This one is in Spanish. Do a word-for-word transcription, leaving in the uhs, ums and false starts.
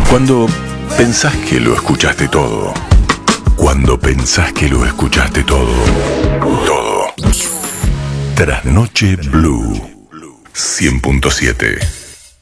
Cuando pensás que lo escuchaste todo. Cuando pensás que lo escuchaste todo. Todo. Trasnoche Blue. cien punto siete.